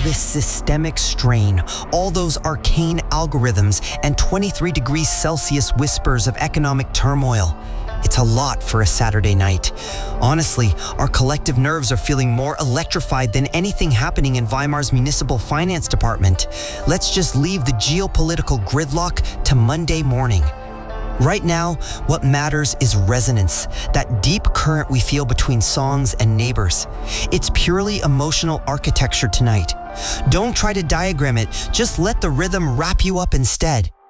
this systemic strain, all those arcane algorithms, and 23 degrees Celsius whispers of economic turmoil. It's a lot for a Saturday night. Honestly, our collective nerves are feeling more electrified than anything happening in Weimar's municipal finance department. Let's just leave the geopolitical gridlock to Monday morning. Right now, what matters is resonance, that deep current we feel between songs and neighbors. It's purely emotional architecture tonight. Don't try to diagram it, just let the rhythm wrap you up instead.